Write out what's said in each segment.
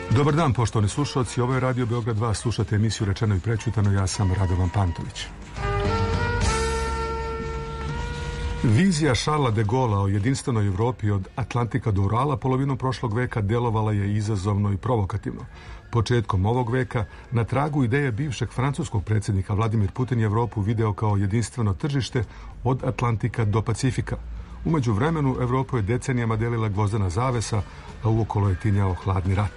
Dobar dan, poštovani slušalci. Ovo je Radio Beograd 2. Slušate emisiju Rečeno i prečutano. Ja sam Radovan Pantović. Vizija Šarla de Gola o jedinstvenoj Evropi od Atlantika do Urala polovinom prošlog veka delovala je izazovno i provokativno. Početkom ovog veka, na tragu ideje bivšeg francuskog predsjednika Vladimir Putin je Evropu video kao jedinstveno tržište od Atlantika do Pacifika. U međuvremenu Evropu je decenijama delila gvozdena zavesa, a uokolo je tinjao hladni rat.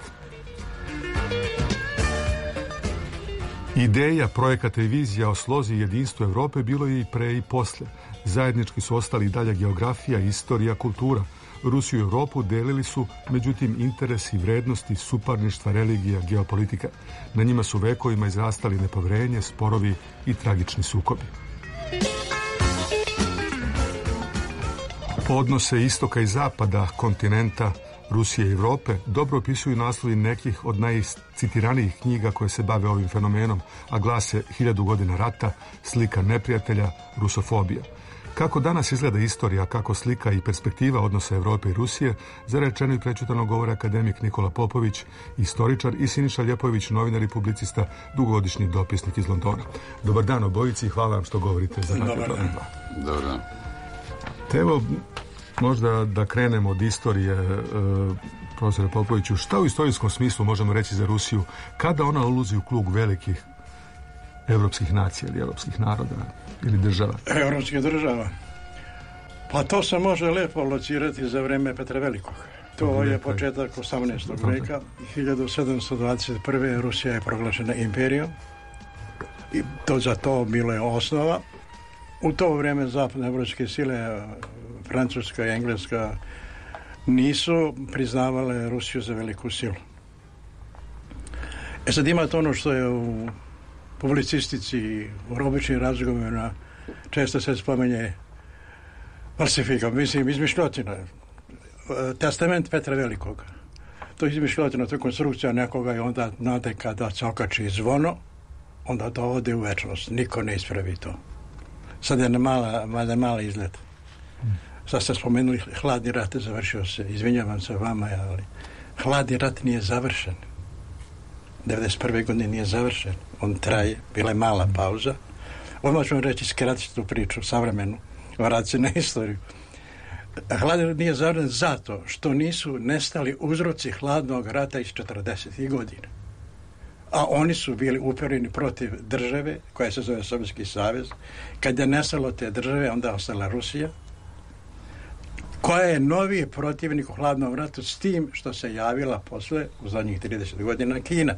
Ideja, projekata i vizija o slozi i jedinstvu Evrope bilo je i pre i posle. Zajednički su ostali i dalje geografija, istorija, kultura. Rusiju i Evropu delili su, međutim, interesi, vrednosti, suparništva, religija, geopolitika. Na njima su vekovima izrastali nepoverenje, sporovi i tragični sukobi. Odnose istoka i zapada, kontinenta, Rusije i Evrope dobro opisuju naslovi nekih od najcitiranijih knjiga koje se bave ovim fenomenom, a glase 1000 godina rata, slika neprijatelja, rusofobija. Kako danas izgleda istorija, kako slika i perspektiva odnosa Evrope i Rusije, za Rečeno i prečutano govore akademik Nikola Popović, istoričar, i Siniša Ljepojević, novinar i publicista, dugogodišnji dopisnik iz Londona. Dobar dan obojici i hvala vam što govorite za Radio Beograd 2. Dobar dan. Te evo, možda da krenemo od istorije, profesore Popoviću, šta u istorijskom smislu možemo reći za Rusiju, kada ona ulazi u krug velikih evropskih nacija ili evropskih naroda ili država? Evropskih država. Pa to se može lepo locirati za vreme Petra Velikog. To je početak 18. veka. 1721. Rusija je proglašena imperijom i za to bilo je osnova. U to vrijeme zapadnoevropske sile, Francuska i Engleska, nisu priznavale Rusiju za veliku silu. Sad imate ono što je u publicistici, u običnim razgovorima često se spomenje falsifika, mislim izmišljotina. Testament Petra Velikog. To je izmišljotina, to je konstrukcija nekoga i onda znate kada se okači zvono, onda to ode u večnost. Niko ne ispravi to. Sad je mala izgled. Sad ste spomenuli hladni rat, završio se. Izvinjavam se vama, ali hladni rat nije završen. 1991. godine nije završen. On traje. Bila je mala pauza. Odmah ću vam reći, skratiti tu priču, savremenu, vrati na istoriju. Hladni rat nije završen zato što nisu nestali uzroci hladnog rata iz 40. godina. A oni su bili upereni protiv države koja se zove Sovjetski savez. Kad je nestalo te države, onda je ostala Rusija, koja je novi protivnik u hladnom ratu, s tim što se javila posle, u zadnjih 30 godina, Kina.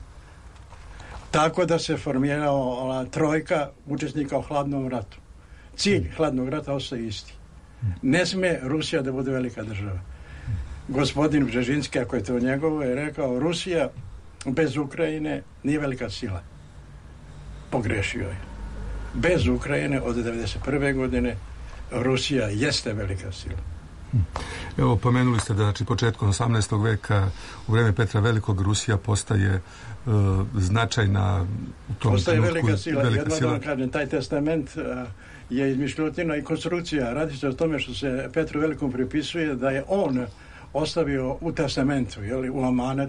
Tako da se formirala trojka učesnika u hladnom ratu. Cilj hladnog rata ostaje isti. Ne sme Rusija da bude velika država. Gospodin Bžežinski, ako je to njegovo, je rekao, Rusija bez Ukrajine nije velika sila. Pogrešio je. Bez Ukrajine od 1991. godine Rusija jeste velika sila. Evo, pomenuli ste da, znači, početkom 18. veka, u vreme Petra Velikog, Rusija postaje značajna u tom postaje trenutku. Velika sila. Jedno da kažem, taj testament je izmišljotina i konstrukcija. Radi se o tome što se Petru Velikom pripisuje da je on ostavio u testamentu, u amanet,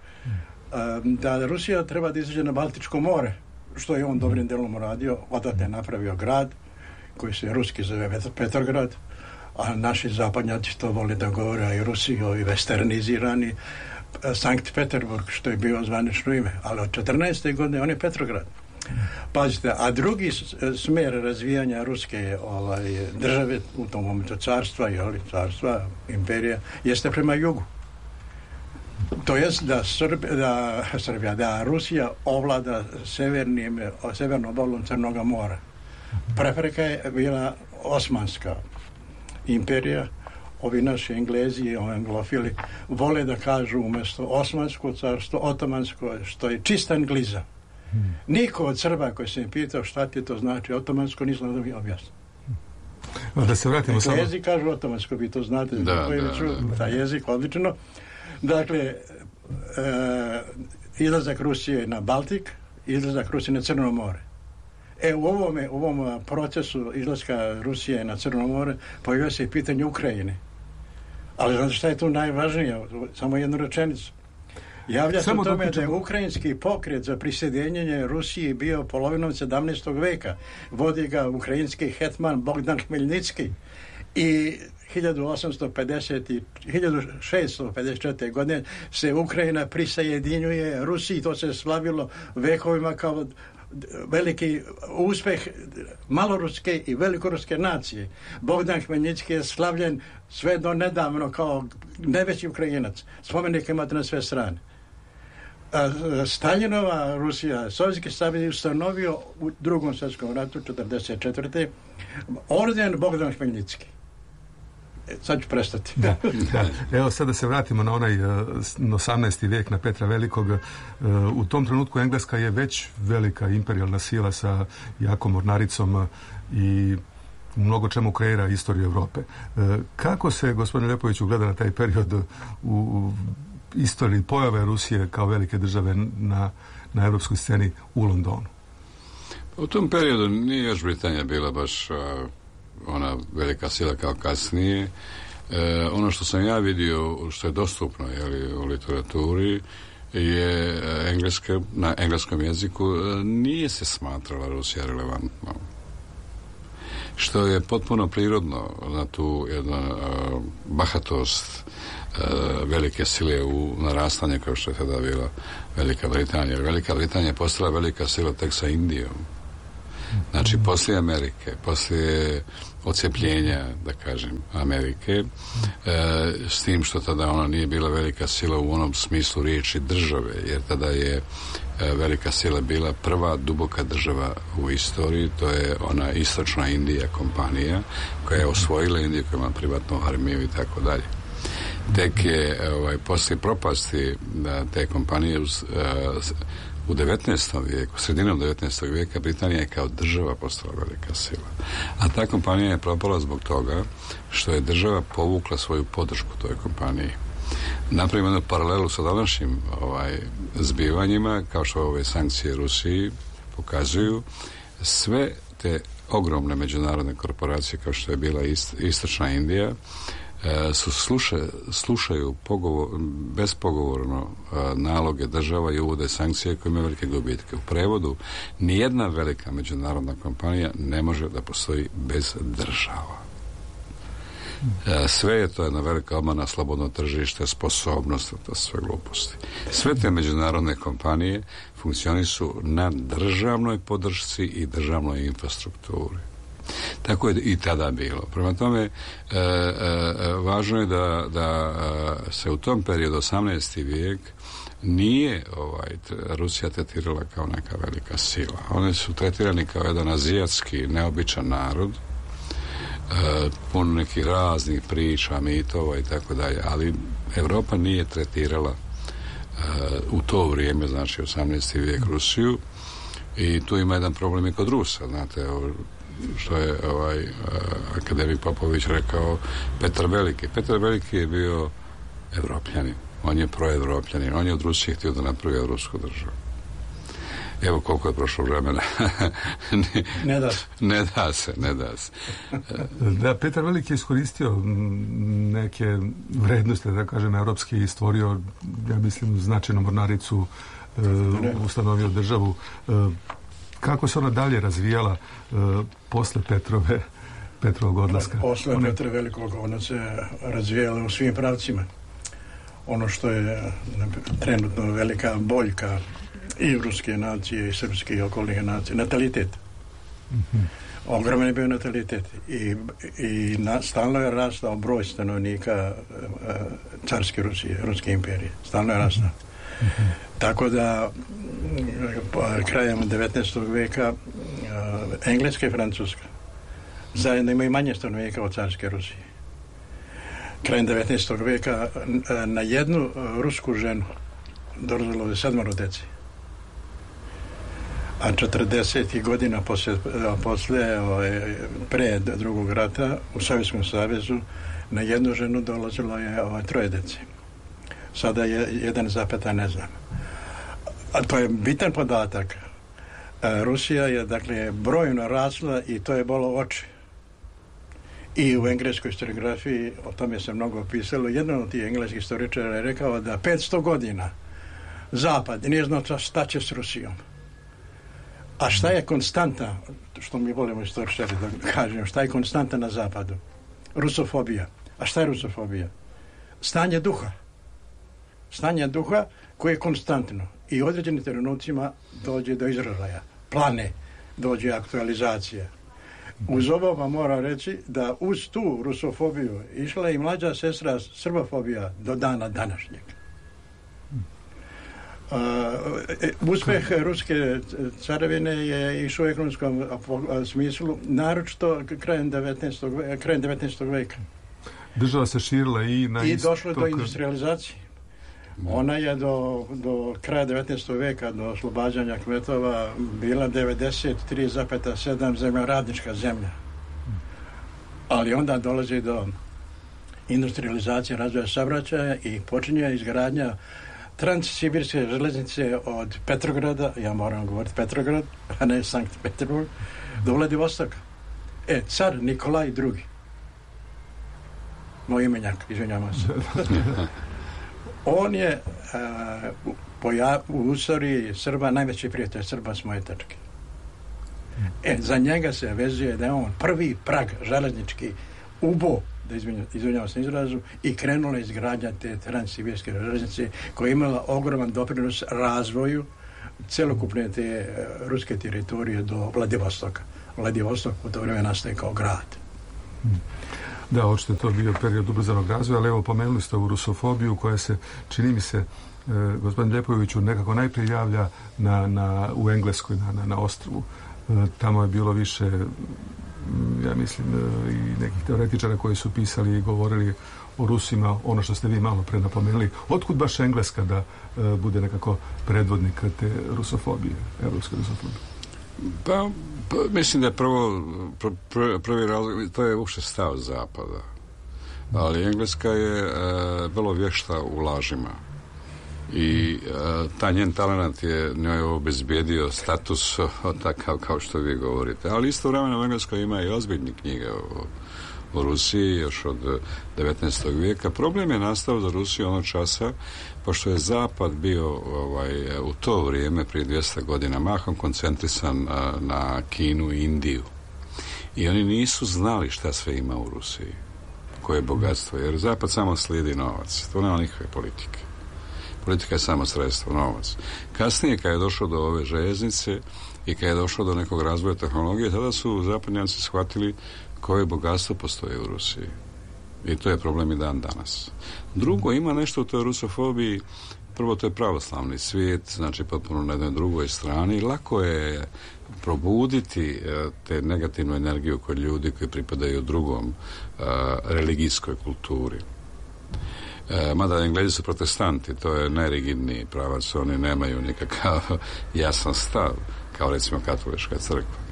da Rusija treba da izađe na Baltičko more, što je on dobrim delom uradio. Odatle je napravio grad koji se ruski zove Petrograd, a naši zapadnjaci to vole da govore, a i Rusi, ovi westernizirani, Sankt Peterburg, što je bio zvanično ime, ali od 14. godine on je Petrograd. Pazite, a drugi smer razvijanja ruske države, u tom momentu carstva, imperija, jeste prema jugu. To jest da Rusija ovlada severnom obalom Crnoga mora. Prepreka je bila Osmanska imperija. Ovi naši Englezi, anglofili, vole da kažu umjesto Osmansko carstvo, Otomansko, što je čista Angliza. Niko od Srba koji se im pitao šta ti to znači Otomansko, nisam da mi objasni. Da se vratimo samo. Englezi kažu Otomansko, vi to znate, taj jezik, odlično. Dakle, izlazak Rusije na Baltik, izlazak Rusije na Crno more. U ovom procesu izlaska Rusije na Crno more pojavio se i pitanje Ukrajine. Ali znate šta je tu najvažnije? Samo jednu rečenicu. Javlja se o tome da je ukrajinski pokret za prisjedinjenje Rusiji bio polovinom 17. veka. Vodi ga ukrajinski hetman Bogdan Hmeljnicki i 1654. godine se Ukrajina prisajedinjuje Rusiji. To se slavilo vekovima kao veliki uspjeh maloruske i velikoruske nacije. Bogdan Hmeljnicki je slavljen sve do nedavno kao najveći Ukrajinac. Spomenik imate na sve strane. Staljinova Rusija, Sovjetski savez je ustanovio u Drugom svjetskom ratu 1944. orden Bogdan Hmeljnicki. Sad ću prestati. Da. Evo sad da se vratimo na onaj 18. vijek, na Petra Velikog. U tom trenutku Engleska je već velika imperijalna sila sa jakom mornaricom i u mnogo čemu kreira istoriju Europe. Kako se, gospodine Lepoviću, gleda na taj period u istoriji pojave Rusije kao velike države na europskoj sceni u Londonu? U tom periodu nije još Britanija bila baš ona velika sila kao kasnije. Ono što sam ja vidio, što je dostupno u literaturi, je na engleskom jeziku nije se smatrala Rusija relevantno. Što je potpuno prirodno na tu jednu bahatost velike sile u narastanju kao što je tada bila Velika Britanija. Velika Britanija je postala velika sila tek sa Indijom. Znači, poslije Amerike, poslije odcepljenja, da kažem, Amerike, s tim što tada ona nije bila velika sila u onom smislu riječi države, jer tada je velika sila bila prva duboka država u istoriji, to je ona Istočna Indija kompanija, koja je osvojila Indiju, koja ima privatnu armiju i tako dalje. Tek je poslije propasti te kompanije u 19. vijeku, sredinom 19. vijeka, Britanija je kao država postala velika sila. A ta kompanija je propala zbog toga što je država povukla svoju podršku toj kompaniji. Napravimo jednu paralelu sa današnjim zbivanjima, kao što ove sankcije Rusiji pokazuju, sve te ogromne međunarodne korporacije kao što je bila Istočna Indija slušaju bespogovorno naloge država i uvode sankcije koje imaju velike gubitke. U prevodu, nijedna velika međunarodna kompanija ne može da postoji bez država. Sve je to jedna velika obmana, slobodno tržište, sposobnost, to sve gluposti. Sve te međunarodne kompanije funkcionišu na državnoj podršci i državnoj infrastrukturi. Tako je i tada bilo. Prema tome, važno je da se u tom periodu 18. vijek nije Rusija tretirala kao neka velika sila. Oni su tretirani kao jedan azijatski neobičan narod, puno nekih raznih priča, mitova i tako dalje, ali Europa nije tretirala u to vrijeme, znači 18. vijek, Rusiju, i tu ima jedan problem i kod Rusa, znate, što je akademik Popović rekao, Petar Veliki. Petar Veliki je bio Evropljanin, on je proevropljanin, on je od Rusije htio da napravi evropsku državu. Evo koliko je prošlo vremena. Ne da se. Da, Petar Veliki je iskoristio neke vrednosti, da kažem, evropske, i stvorio, ja mislim, značajnu mornaricu, ustanovio državu. Kako se ona dalje razvijala posle Petrovog odlaska? Posle Petra Velikog ona se razvijala u svim pravcima. Ono što je trenutno velika boljka i ruske nacije i srpske i okolnih nacije, natalitet. Ogroman je bio natalitet i stalno je rastao broj stanovnika carske Rusije, Ruske imperije. Stalno je rastao. Tako da krajem 19. veka Engleska i Francuska zajedno imaju manje stanovnika od carske Rusije. Krajem 19. veka na jednu rusku ženu dolazilo je 7 dece. A 40. godina pre drugog rata u Sovjetskom savezu na jednu ženu dolazilo je 3 dece. Sada je 1, ne znam. A to je bitan podatak. Rusija je, dakle, brojno rasla i to je bolo oči. I u engleskoj historiografiji o tome se mnogo pisalo. Jedan od tih engleskih historičara je rekao da 500 godina Zapad nije znao šta će s Rusijom. A šta je konstanta, što mi volimo istoričari da kažem, šta je konstanta na Zapadu? Rusofobija. A šta je rusofobija? Stanje duha. Stanje duha koje je konstantno i u određenim trenucima dođe do izražaja. Plane, dođe aktualizacija. Uz ovo vam moram reći da uz tu rusofobiju išla je i mlađa sestra srbofobija do dana današnjeg. Uspeh ruske carevine je išao u ekonomskom smislu, naročito krajem 19. veka. Država se širila i na istok. I došlo do industrializacije. Ona je do kraja 19. veka, do oslobađanja kmetova, bila 93,7 zemlja, radnička zemlja. Ali onda dolazi do industrializacije, razvoja saobraćaja i počinje izgradnja Transsibirske železnice od Petrograda, ja moram govoriti Petrograd, a ne Sankt Peterburg, do Vladivostoka. Car Nikolaj II. Moj imenjak, izvinjavam se. On je u istoriji Srba najveći prijatelj Srba s moje tačke. Za njega se vezuje da je on prvi prag železnički ubo, da izvinjavam se izrazu, i krenula izgradnja te Transsibirske železnice koja je imala ogroman doprinos razvoju celokupne te ruske teritorije do Vladivostoka. Vladivostok u to vreme nastaje kao grad. Da, očito je to bio period ubrzanog razvoja, ali evo pomenuli ste ovu rusofobiju koja se, čini mi se, gospodin Ljepojeviću, nekako najprije javlja u Engleskoj, na ostrvu. Tamo je bilo više, ja mislim, i nekih teoretičara koji su pisali i govorili o Rusima, ono što ste vi malo pre napomenuli. Otkud baš Engleska da bude nekako predvodnik te rusofobije, evropske rusofobije? Pa, mislim da je prvi razlog, to je uopšte stav Zapada. Ali Engleska je vrlo vješta u lažima. I taj njen talent je njoj obezbijedio status takav kao što vi govorite. Ali istovremeno u Engleskoj ima i ozbiljne knjige o Rusiji još od 19. vijeka. Problem je nastao za Rusiju onog časa, pošto je Zapad bio u to vrijeme, prije 200 godina, mahom koncentrisan na Kinu i Indiju. I oni nisu znali šta sve ima u Rusiji, koje je bogatstvo, jer Zapad samo slijedi novac. To nema nikakve politike. Politika je samo sredstvo, novac. Kasnije, kad je došlo do ove željeznice i kad je došlo do nekog razvoja tehnologije, tada su zapadnjaci shvatili koje bogatstvo postoji u Rusiji. I to je problem i dan danas. Drugo, ima nešto u toj rusofobiji. Prvo, to je pravoslavni svijet, znači potpuno na jednoj drugoj strani. Lako je probuditi te negativnu energiju kod ljudi koji pripadaju drugom religijskoj kulturi. Mada Englezi su protestanti, to je najrigidniji pravac, oni nemaju nikakav jasan stav, kao recimo katolička crkva.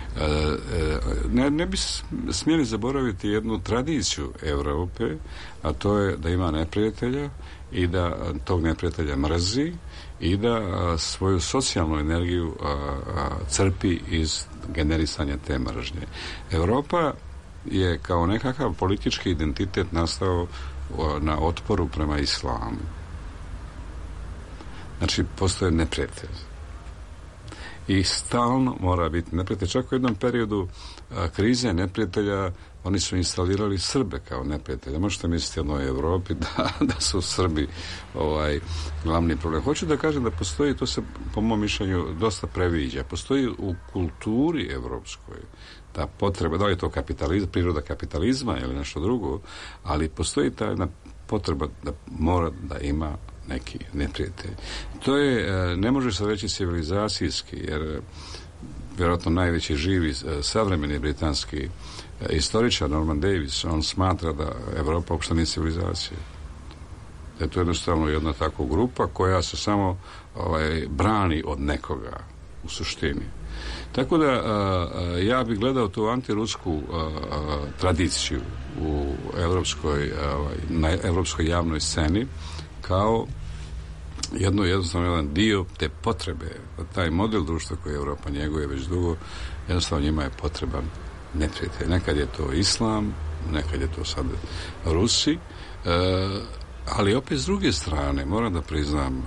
Ne bi smjeli zaboraviti jednu tradiciju Europe, a to je da ima neprijatelja i da tog neprijatelja mrzi i da svoju socijalnu energiju crpi iz generisanja te mržnje. Europa je kao nekakav politički identitet nastao na otporu prema islamu. Znači, postoje neprijatelj. I stalno mora biti neprijatelj. Čak u jednom periodu krize neprijatelja oni su instalirali Srbe kao neprijatelja. Možete misliti o jednoj Europi da su Srbi glavni problem. Hoću da kažem da postoji, to se po mom mišljenju dosta previđa, postoji u kulturi evropskoj ta potreba, da li je to priroda kapitalizma ili nešto drugo, ali postoji ta jedna potreba da mora da ima neki neprijatelj. To je, ne može se reći civilizacijski, jer vjerojatno najveći živi savremeni britanski istoričar Norman Davis, on smatra da Evropa uopšte nije civilizacija. Da je to jednostavno jedna takva grupa koja se samo brani od nekoga u suštini. Tako da ja bih gledao tu antirusku tradiciju u na evropskoj javnoj sceni kao jednostavno jedan dio te potrebe, taj model društva koji Europa njeguje već dugo, jednostavno njima je potreban neprijatelj. Nekad je to islam, nekad je to sad Rusi, ali opet s druge strane moram da priznam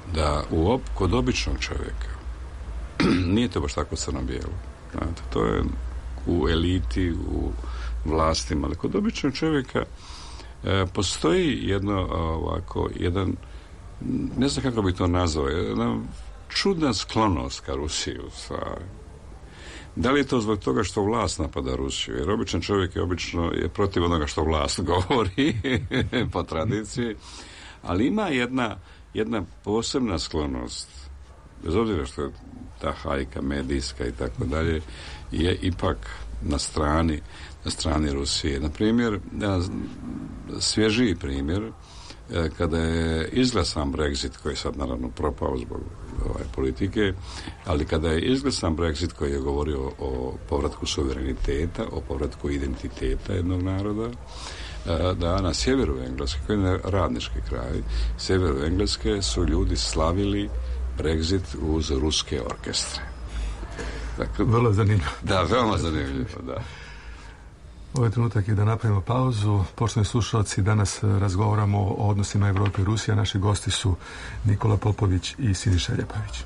da kod običnog čovjeka nije to baš tako crno-bijelo. Znate, to je u eliti, u vlastima, ali kod običnog čovjeka postoji jedan, ne znam kako bi to nazvao, jedna čudna sklonost ka Rusiji u stvari. Da li je to zbog toga što vlast napada Rusiju? Jer običan čovjek je protiv onoga što vlast govori po tradiciji, ali ima jedna posebna sklonost, bez obzira što je ta hajka medijska i tako dalje, je ipak na strani Rusije. Na primjer, svježiji primjer, kada je izglasan Brexit, koji je sad naravno propao zbog politike, ali kada je izglasan Brexit koji je govorio o povratku suvereniteta, o povratku identiteta jednog naroda, da na sjeveru Engleske, koji je radnički kraj, sjeveru Engleske su ljudi slavili Brexit uz ruske orkestre. Dakle, vrlo zanimljivo. Da, veoma zanimljivo, da. Ovo je trenutak i da napravimo pauzu. Poštovani slušalci, danas razgovaramo o odnosima Evrope i Rusije. Naši gosti su Nikola Popović i Siniša Ljepović.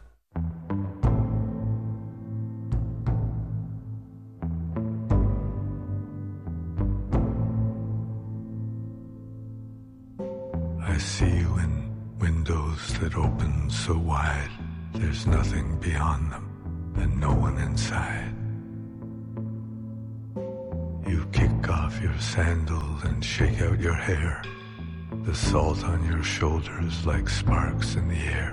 I see you in windows that open so wide, there's nothing beyond them and no one inside. You kick off your sandals and shake out your hair, the salt on your shoulders like sparks in the air.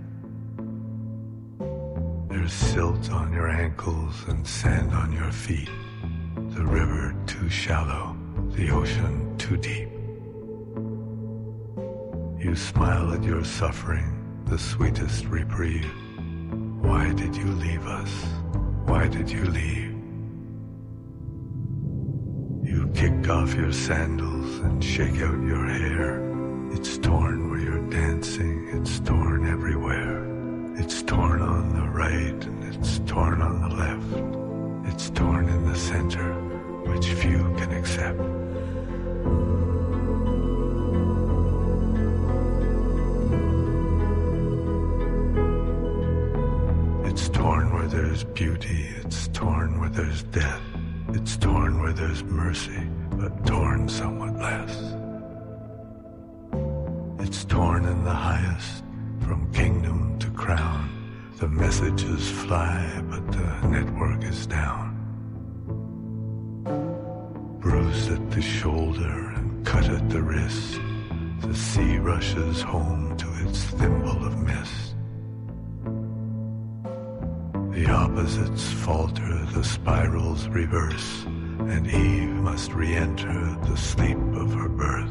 There's silt on your ankles and sand on your feet, the river too shallow, the ocean too deep. You smile at your suffering, the sweetest reprieve. Why did you leave us? Why did you leave? You kick off your sandals and shake out your hair. It's torn where you're dancing, it's torn everywhere. It's torn on the right and it's torn on the left. It's torn in the center, which few can accept. It's torn where there's beauty, it's torn where there's death. It's torn where there's mercy, but torn somewhat less. It's torn in the highest, from kingdom to crown. The messages fly, but the network is down. Bruised at the shoulder and cut at the wrist, the sea rushes home to its thimble of mist. The opposites falter, the spirals reverse, and Eve must re-enter the sleep of her birth.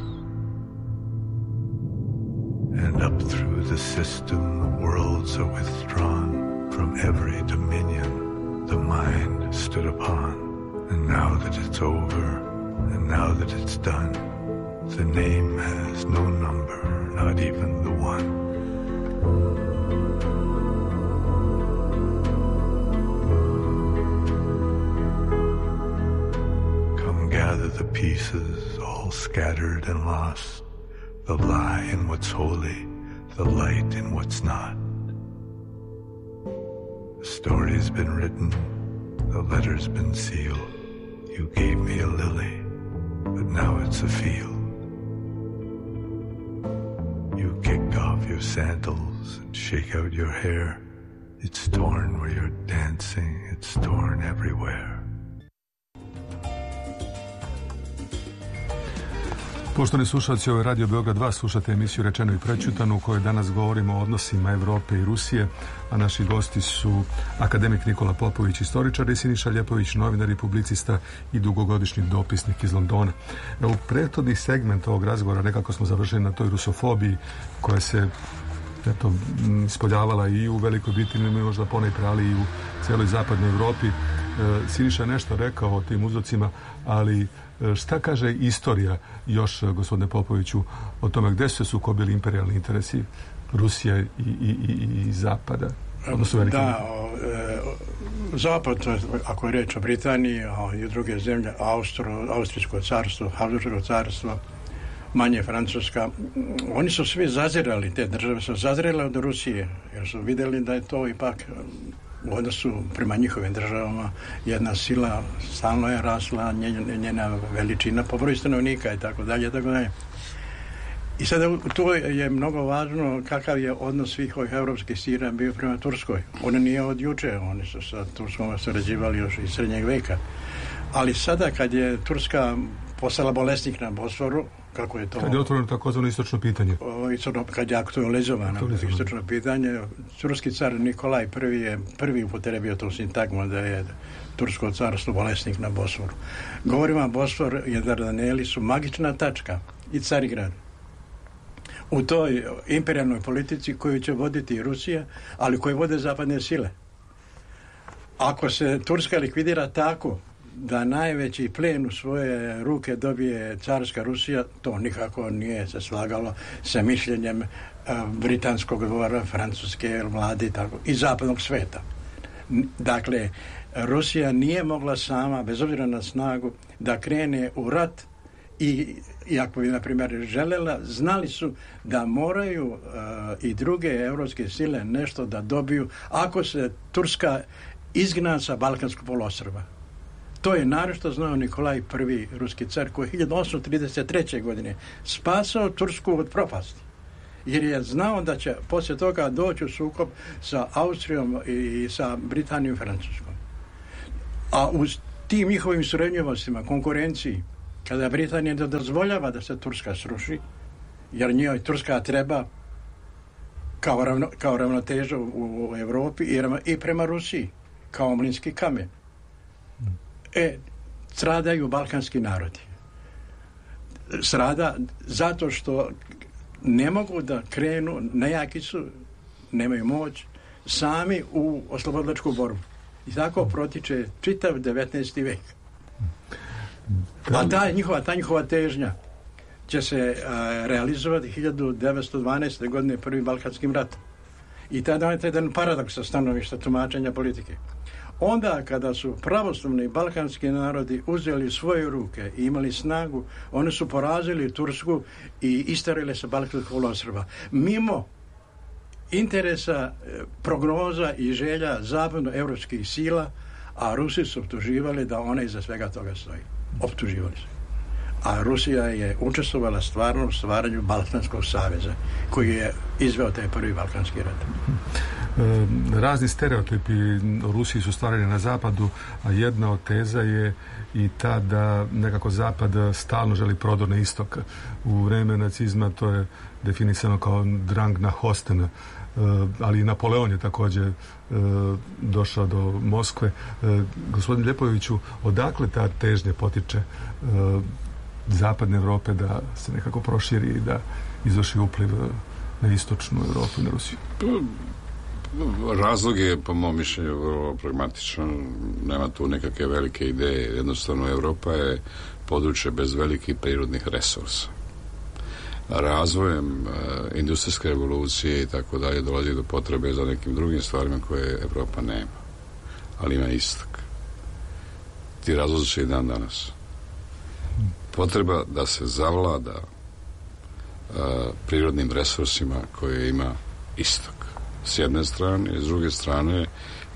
And up through the system the worlds are withdrawn, from every dominion the mind stood upon. And now that it's over, and now that it's done, the name has no number, not even the one. Gather the pieces, all scattered and lost, the lie in what's holy, the light in what's not. The story's been written, the letter's been sealed. You gave me a lily, but now it's a field. You kick off your sandals and shake out your hair. It's torn where you're dancing, it's torn everywhere. Poštovani slušalci, ovo je Radio Beograd 2, slušate emisiju Rečeno i prečutano u kojoj danas govorimo o odnosima Evrope i Rusije, a naši gosti su akademik Nikola Popović, istoričar, i Siniša Ljepović, novinar i publicista i dugogodišnji dopisnik iz Londona. U prethodni segment ovog razgovora nekako smo završili na toj rusofobiji koja se ispoljavala i u Velikoj Britaniji, možda ponajprije, ali i u celoj zapadnoj Evropi. Siniša je nešto rekao o tim uzrocima, ali šta kaže istorija još, gospodine Popoviću, o tome gde su se sukobili imperijalni interesi Rusije i Zapada? Da, Zapad, ako je reč o Britaniji, a i druge zemlje, Austrijsko carstvo, Habsburško carstvo, manje Francuska. Oni su svi zazirali, te države su zazirale od Rusije, jer su vidjeli da je to ipak u odnosu prema njihovim državama jedna sila, stalno je rasla njena veličina po broju stanovnika i tako dalje, tako dalje. I sada tu je mnogo važno kakav je odnos svih ovih evropskih sila bio prema Turskoj. Oni nije od juče, oni su sa Turskom surađivali još iz srednjeg veka. Ali sada kad je Turska postala bolesnik na Bosforu, kako je to... Kad je otvoreno takozvano istočno pitanje. Kad je aktualizovano istočno pitanje, turski car Nikolaj I je prvi upotrebio tu sintagmu da je tursko carstvo bolesnik na Bosforu. Govorimo, Bosfor i Dardaneli su magična tačka i Carigrad u toj imperijalnoj politici koju će voditi Rusija, ali koju vode zapadne sile. Ako se Turska likvidira tako da najveći plen u svoje ruke dobije carska Rusija, to nikako nije se slagalo sa mišljenjem britanskog dvora, francuske vlade i zapadnog sveta. Dakle, Rusija nije mogla sama, bez obzira na snagu, da krene u rat i ako bi, na primjer, želela, znali su da moraju i druge evropske sile nešto da dobiju ako se Turska izgna sa Balkanskog poluostrva. To je naročito znao Nikolaj I, ruski car, koji je 1833. godine spasao Tursku od propasti. Jer je znao da će poslije toga doći u sukob sa Austrijom i sa Britanijom i Francuskom. A uz tim njihovim srednjovostima, konkurenciji, kada Britanija ne dozvoljava da se Turska sruši, jer njoj Turska treba kao ravnoteža u Europi i prema Rusiji, kao mlinski kamen. Stradaju balkanski narodi. Strada zato što ne mogu da krenu, nejaki su, nemaju moć, sami u oslobodilačku borbu. I tako protiče čitav 19. vek. A ta njihova težnja će se realizovati 1912. godine prvi Balkanskim ratom. I tada je jedan paradoks sa stanovišta tumačenja politike. Onda kada su pravoslavni balkanski narodi uzeli svoje ruke i imali snagu, oni su porazili Tursku i isterili se Balkanskog poluostrva. Mimo interesa, prognoza i želja zapadnoevropskih sila, a Rusi su optuživali da ona iza svega toga stoji. Optuživali su. A Rusija je učestvovala stvarno u stvaranju Balkanskog saveza, koji je izveo taj prvi Balkanski rat. Razni stereotipi o Rusiji su stvarani na zapadu, a jedna od teza je i ta da nekako zapad stalno želi prodor na istok. U vreme nacizma to je definisano kao drang nach Osten, ali i Napoleon je također došao do Moskve. Gospodin Ljepojeviću, odakle ta težnja potiče zapadne Europe da se nekako proširi i da izvrši upliv na istočnu Europu i na Rusiju? Razlog je, po mom mišljenju, vrlo pragmatičan. Nema tu nekakve velike ideje. Jednostavno, Europa je područje bez velikih prirodnih resursa. Razvojem industrijske revolucije i tako dalje dolazi do potrebe za nekim drugim stvarima koje Europa nema. Ali ima istok. Ti razlozi su i dan danas. Potreba da se zavlada prirodnim resursima koje ima istok. S jedne strane, s druge strane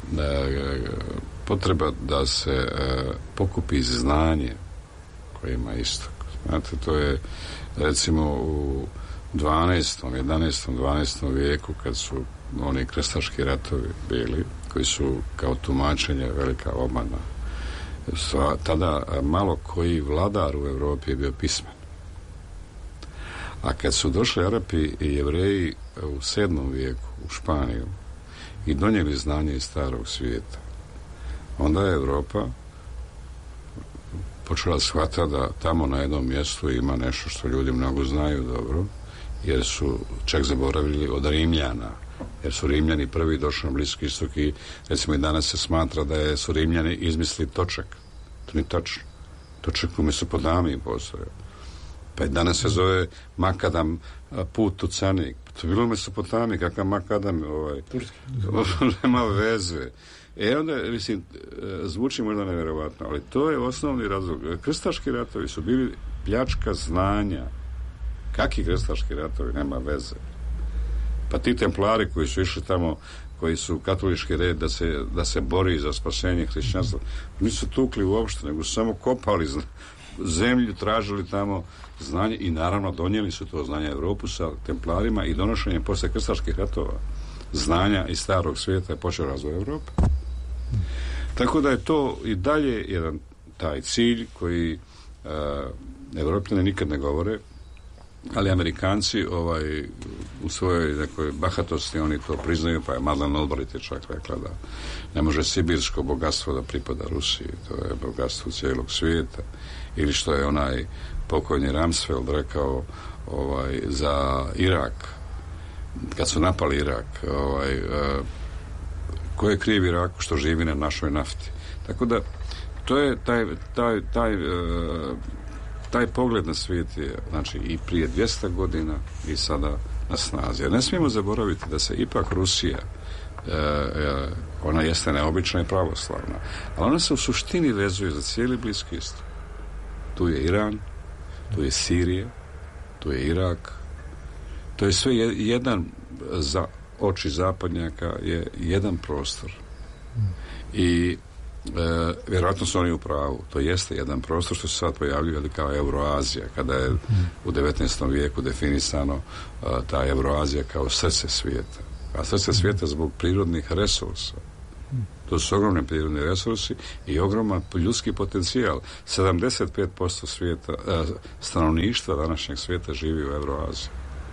potreba da se pokupi znanje koje ima istok. Znate, to je recimo u 12., 11., 12. vijeku kad su oni krstaški ratovi bili, koji su kao tumačenje velika obmana. Tada malo koji vladar u Europi je bio pismen. A kad su došli Arapi i Jevreji u 7. vijeku u Španiju i donijeli znanje iz starog svijeta, onda je Europa počela shvatati da tamo na jednom mjestu ima nešto što ljudi mnogo znaju dobro, jer su čak zaboravili od Rimljana, jer su Rimljani prvi došli na Bliski istok i recimo i danas se smatra da su Rimljani izmislili točak. To nije tačno. Točak u Mesopotamiji postoje. Pa i danas se zove makadam put u Canik. To je bilo u Mesopotamiji, kakav makadam nema veze. Onda, mislim, zvuči možda nevjerovatno, ali to je osnovni razlog. Krstaški ratovi su bili pljačka znanja Kakvi krstaški ratovi? Nema veze. Pa ti templari koji su išli tamo, koji su katolički red da se bori za spasenje hrišćanstva, nisu tukli uopšte, nego su samo kopali zemlju, tražili tamo znanje i naravno donijeli su to znanje Europu sa templarima i donošenjem posle krstaških ratova znanja iz starog svijeta je počeo razvoj Europe. Tako da je to i dalje jedan taj cilj koji Evropljani nikad ne govore, ali Amerikanci u svojoj nekoj bahatosti oni to priznaju, pa je Madeleine Albright je čak rekla da ne može sibirsko bogatstvo da pripada Rusiji, to je bogatstvo cijelog svijeta, ili što je onaj pokojni Rumsfeld rekao za Irak, kad su napali Irak, ko je kriv Iraku što živi na našoj nafti. Tako da to je taj pogled na svijet je, znači, i prije 200 godina i sada na snazi. Jer ne smijemo zaboraviti da se ipak Rusija, ona jeste neobična i pravoslavna, ali ona se u suštini vezuje za cijeli Bliski istok. Tu je Iran, tu je Sirija, tu je Irak, to je sve jedan, za oči zapadnjaka je jedan prostor. I vjerojatno su oni u pravu. To jeste jedan prostor što se sad pojavljuje kao Euroazija, kada je u 19. vijeku definisano ta Euroazija kao srce svijeta. A srce svijeta zbog prirodnih resursa. To su ogromni prirodni resursi i ogroman ljudski potencijal. 75% svijeta, stanovništva današnjeg svijeta živi u Euroaziji.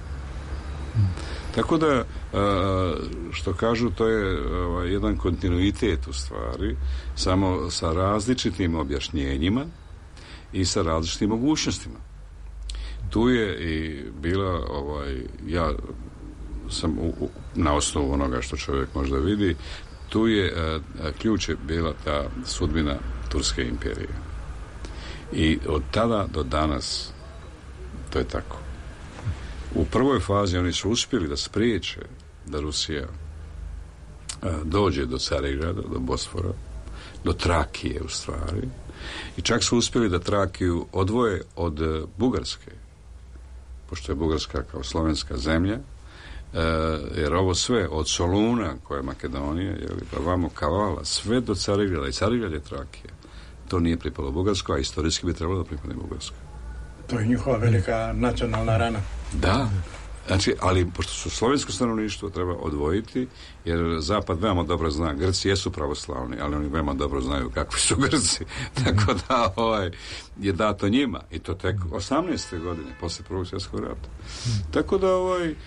Tako da, što kažu, to je jedan kontinuitet u stvari, samo sa različitim objašnjenjima i sa različitim mogućnostima. Tu je i bila, ja sam na osnovu onoga što čovjek možda vidi, tu je ključ je bila ta sudbina Turske imperije. I od tada do danas to je tako. U prvoj fazi oni su uspjeli da spriječe da Rusija dođe do Carigrada, do Bosfora, do Trakije u stvari, i čak su uspjeli da Trakiju odvoje od Bugarske, pošto je Bugarska kao slovenska zemlja, jer ovo sve od Soluna, koja je Makedonija, pa vamo Kavala, sve do Carigrada, i Carigrad je Trakija. To nije pripalo Bugarskoj, a istorijski bi trebalo da pripadne Bugarskoj. To je njihova velika nacionalna rana. Da, znači, ali pošto su slovensko stanovništvo treba odvojiti, jer Zapad veoma dobro zna, Grci jesu pravoslavni, ali oni veoma dobro znaju kakvi su Grci. Tako da je dato njima, i to tek 18. godine posle Prvog svjetskog rata. Tako da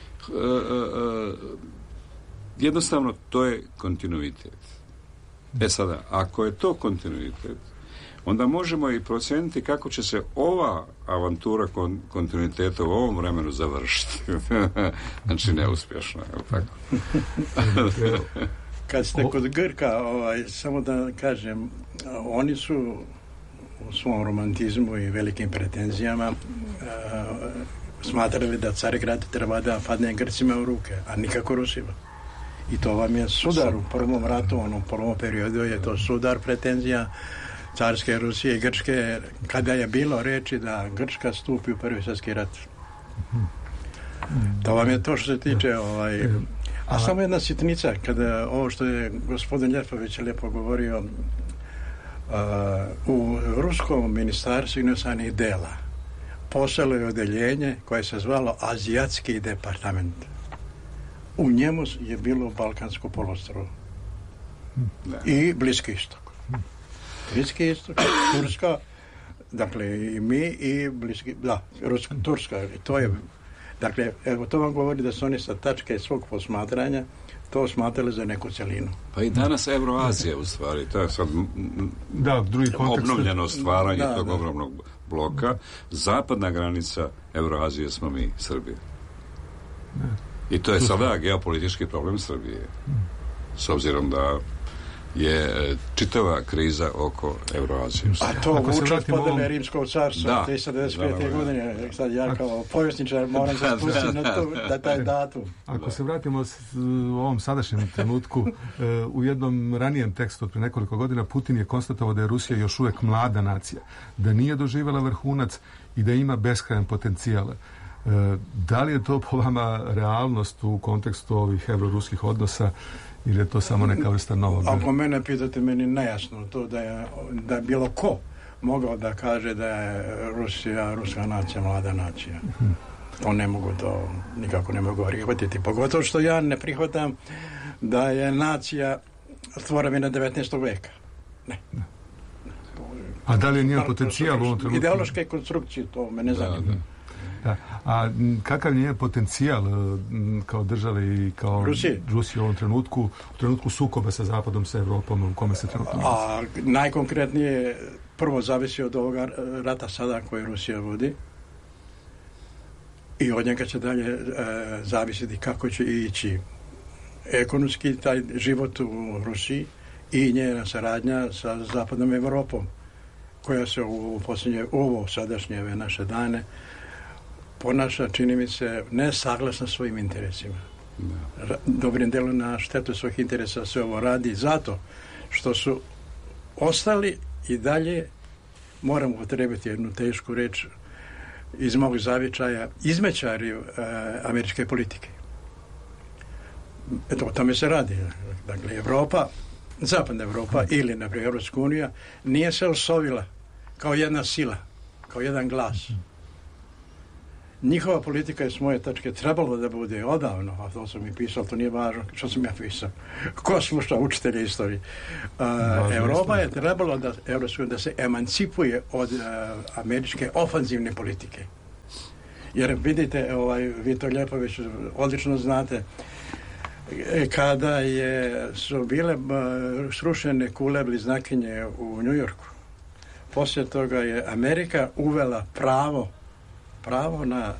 jednostavno to je kontinuitet. Sada, ako je to kontinuitet, onda možemo i procijeniti kako će se ova avantura kontinuiteta u ovom vremenu završiti. Znači, neuspješno, je li tako? Kad ste kod Grka, samo da kažem, oni su u svom romantizmu i velikim pretenzijama smatrali da Carigrad treba da padne Grcima u ruke, a nikako Rusima. I to vam je sudar u prvom ratu, u prvom periodu je to sudar pretenzija carske Rusije i Grčke, kada je bilo reči da Grčka stupi u Prvi svjetski rat. To vam je to što se tiče a samo jedna sitnica, kada ovo što je gospodin Ljepović lijepo govorio, u ruskom ministarstvu inostranih dela postojalo je odeljenje koje se zvalo Azijatski departament. U njemu je bilo Balkansko poloostrvo i Bliski istok. Bliski istok, Turska, dakle i mi i Bliski, Turska, to je, dakle, evo to vam govori da su oni sa tačke svog posmatranja to smatrali za neku celinu. Pa i danas Euroazija u stvari, to je sad drugi kontekst, obnovljeno stvaranje tog ogromnog bloka. Zapadna granica Euroazije smo mi, Srbija. I to je sada geopolitički problem Srbije. S obzirom da je čitava kriza oko Euroazije. A to vuče od podele Rimskog carstva 395. godine. Sad ja kao povjesničar moram se spustiti na taj datum. Ako se vratimo u ovom sadašnjem trenutku, u jednom ranijem tekstu od pre nekoliko godina Putin je konstatovao da je Rusija još uvijek mlada nacija, da nije doživjela vrhunac i da ima beskrajan potencijal. Da li je to po vama realnost u kontekstu ovih evroruskih odnosa ili je to samo neka vrsta novog? Ako mene pitate, meni nejasno to da je bilo ko mogao da kaže da je ruska nacija mlada nacija. To nikako ne mogu prihvatiti. Pogotovo što ja ne prihvatam da je nacija stvorena 19. veka. Ne. A da li je njen potencijal u ovom trenutku? Ideološke konstrukcije, to me ne zanima. Da. A kakav je njen potencijal kao države i kao Rusije u ovom trenutku, u trenutku sukoba sa Zapadom, sa Evropom, u kome se trenutno nalazi? Najkonkretnije prvo zavisi od ovoga rata sada koje Rusija vodi i od njega će dalje zavisiti kako će ići ekonomski taj život u Rusiji i njena saradnja sa Zapadnom Evropom, koja se u ovo sadašnje naše dane ponaša, čini mi se, nesaglasno svojim interesima. Dobrim delom na štetu svojih interesa se ovo radi zato što su ostali i dalje, moram upotrebiti jednu tešku reč iz mog zavičaja, izmećari američke politike. Eto, o tome se radi. Dakle, Evropa, Zapadna Evropa ili, na primjer, Evropska unija nije se osovila kao jedna sila, kao jedan glas. Njihova politika je s moje tačke trebalo da bude odavno, a to sam i pisao, to nije važno što sam ja pisao. Ko sluša učitelje istorije? Evropa je trebalo da se emancipuje od američke ofanzivne politike. Jer vidite, vi to lijepo već odlično znate, kada su bile srušene kule bliznakinje u Njujorku, poslije toga je Amerika uvela pravo na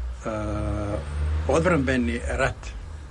odbrambeni rat.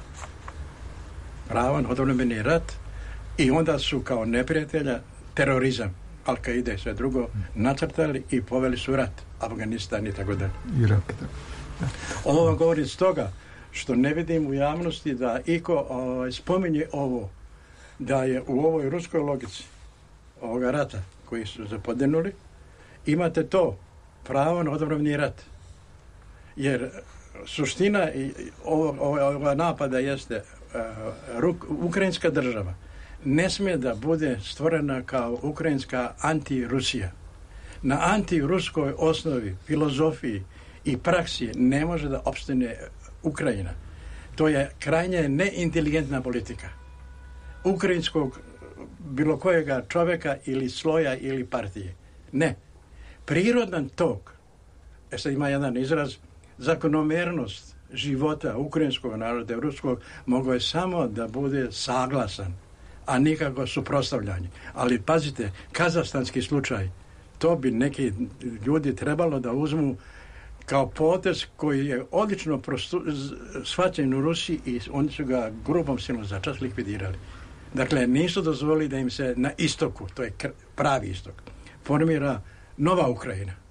Pravo na odbrambeni rat i onda su kao neprijatelja terorizam, Al-Qaida i sve drugo nacrtali i poveli su rat. Afganistan i tako dalje. Ovo vam govorim stoga što ne vidim u javnosti da iko spominje ovo, da je u ovoj ruskoj logici ovoga rata koji su zapodenuli, imate to pravo na odbrambeni rat. Jer suština ova napada jeste ukrajinska država ne smije da bude stvorena kao ukrajinska anti-Rusija. Na anti-ruskoj osnovi, filozofiji i praksi ne može da opstane Ukrajina. To je krajnje neinteligentna politika ukrajinskog bilo kojega čovjeka ili sloja ili partije. Ne. Prirodan tok, sad ima jedan izraz, zakonomernost života ukrajinskog naroda i ruskog mogao je samo da bude saglasan, a nikako suprotstavljanje. Ali pazite, kazahstanski slučaj, to bi neki ljudi trebalo da uzmu kao potez koji je odlično shvaćen u Rusiji i oni su ga grubom silom začas likvidirali. Dakle, nisu dozvolili da im se na istoku, to je pravi istok, formira nova Ukrajina.